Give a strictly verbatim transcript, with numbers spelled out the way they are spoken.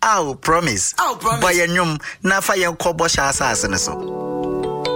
I'll promise. I'll promise. Boy, and yum, na fa yen kobo sha asase ne so.